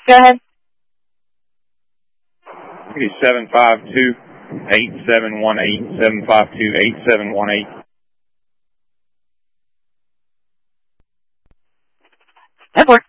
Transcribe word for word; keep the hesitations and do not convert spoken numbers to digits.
Go ahead. Okay, seven five two, eight seven one eight, seven five two, eight seven one eight. That works.